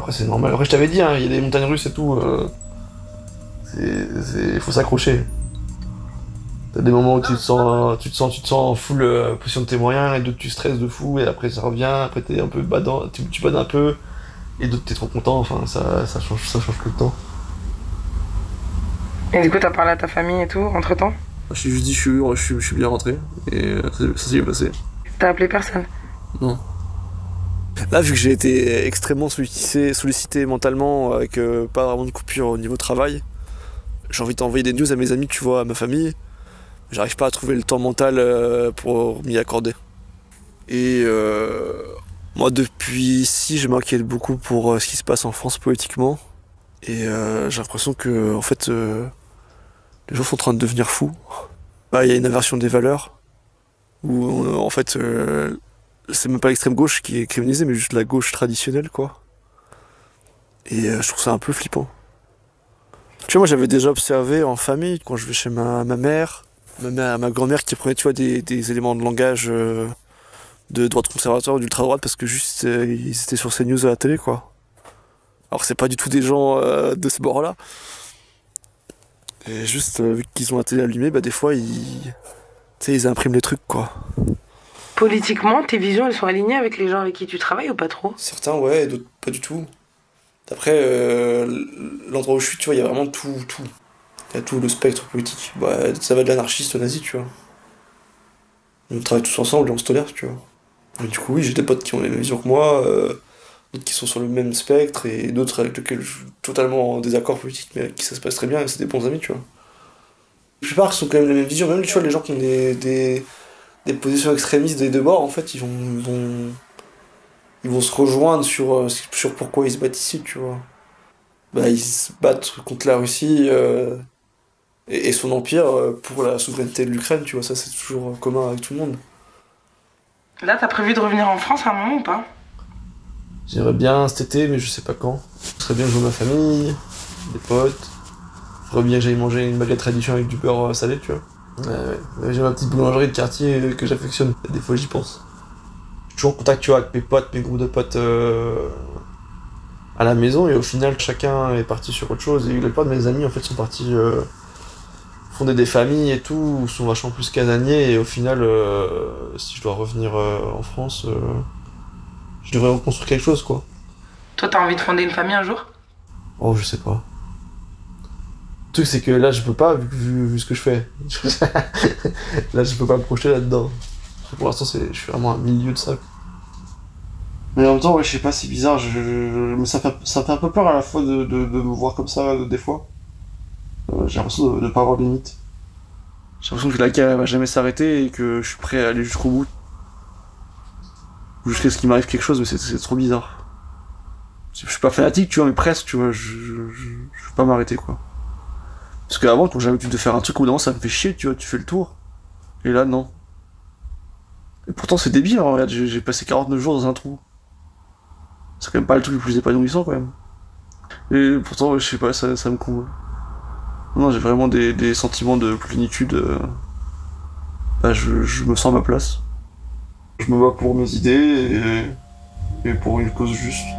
après c'est normal. Après je t'avais dit, hein, il y a des montagnes russes et tout. Faut s'accrocher. T'as des moments où tu te sens full position de tes moyens, et d'autres tu stresses de fou, et après ça revient, après t'es un peu badant, tu bades un peu, et d'autres t'es trop content, enfin ça change tout le temps. Et du coup, t'as parlé à ta famille et tout, entre-temps? Je t'ai juste dit je suis bien rentré, et ça s'est bien passé. T'as appelé personne? Non. Là, vu que j'ai été extrêmement sollicité mentalement, avec pas vraiment de coupure au niveau travail, j'ai envie d'envoyer des news à mes amis, tu vois, à ma famille. J'arrive pas à trouver le temps mental pour m'y accorder. Et moi, depuis ici, je m'inquiète beaucoup pour ce qui se passe en France politiquement. Et j'ai l'impression que, en fait, les gens sont en train de devenir fous. Bah, il y a une inversion des valeurs, où en fait, c'est même pas l'extrême gauche qui est criminalisée, mais juste la gauche traditionnelle, quoi. Et je trouve ça un peu flippant. Tu vois, moi, j'avais déjà observé en famille, quand je vais chez ma mère, ma grand-mère qui prenait, tu vois, des éléments de langage de droite conservatoire ou d'ultra-droite parce que juste ils étaient sur CNews à la télé, quoi. Alors que c'est pas du tout des gens de ce bord-là. Et juste, vu qu'ils ont la télé allumée, bah des fois, tu sais, ils impriment les trucs, quoi. Politiquement, tes visions, elles sont alignées avec les gens avec qui tu travailles ou pas trop? Certains, ouais, et d'autres pas du tout. Après, l'endroit où je suis, tu vois, il y a vraiment tout. Il y a tout le spectre politique. Bah, ça va de l'anarchiste au nazi, tu vois. On travaille tous ensemble et on se tolère, tu vois. Et du coup, oui, j'ai des potes qui ont les mêmes visions que moi, d'autres qui sont sur le même spectre, et d'autres avec lesquels je suis totalement en désaccord politique, mais avec qui ça se passe très bien, et c'est des bons amis, tu vois. La plupart sont quand même les mêmes visions, même tu vois, les gens qui ont des positions extrémistes des deux bords, en fait, ils vont se rejoindre sur pourquoi ils se battent ici, tu vois. Bah, ils se battent contre la Russie et son empire pour la souveraineté de l'Ukraine, tu vois, ça c'est toujours commun avec tout le monde. Là, t'as prévu de revenir en France à un moment ou pas? J'aimerais bien cet été, mais je sais pas quand. Ce serait bien que je vois ma famille, des potes. Faudrait bien que j'aille manger une baguette tradition avec du beurre salé, tu vois. Ouais. J'ai ma petite boulangerie de quartier que j'affectionne. Des fois, j'y pense. Je suis toujours en contact, tu vois, avec mes potes, mes groupes de potes à la maison, et au final, chacun est parti sur autre chose. Et la plupart de mes amis, en fait, sont partis fonder des familles et tout, sont vachement plus casaniers. Et au final, si je dois revenir en France, je devrais reconstruire quelque chose, quoi. Toi, t'as envie de fonder une famille un jour? Oh, je sais pas. Le truc, c'est que là, je peux pas, vu ce que je fais. Là, je peux pas me projeter là-dedans. Pour l'instant, je suis vraiment au milieu de ça. Mais en même temps, ouais, je sais pas, c'est bizarre. Mais ça me fait un peu peur à la fois de me voir comme ça, des fois. J'ai l'impression de pas avoir de limite. J'ai l'impression que la guerre elle va jamais s'arrêter et que je suis prêt à aller jusqu'au bout. Jusqu'à ce qu'il m'arrive quelque chose, mais c'est trop bizarre. Je suis pas fanatique, tu vois, mais presque, tu vois. Je peux pas m'arrêter, quoi. Parce qu'avant, quand j'avais l'habitude de faire un truc, au bout d'un moment, ça me fait chier, tu vois, tu fais le tour. Et là, non. Et pourtant, c'est débile, hein, regarde, j'ai passé 49 jours dans un trou. C'est quand même pas le truc le plus épanouissant, quand même. Et pourtant, je sais pas, ça me comble. Non, j'ai vraiment des sentiments de plénitude. Bah, je me sens à ma place. Je me bats pour mes idées et pour une cause juste.